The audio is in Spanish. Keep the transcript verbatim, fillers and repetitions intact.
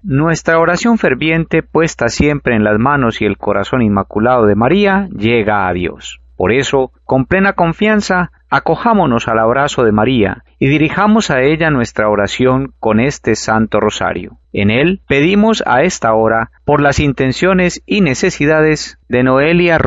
Nuestra oración ferviente, puesta siempre en las manos y el corazón inmaculado de María, llega a Dios. Por eso, con plena confianza, acojámonos al abrazo de María y dirijamos a ella nuestra oración con este Santo Rosario. En él pedimos a esta hora por las intenciones y necesidades de Noelia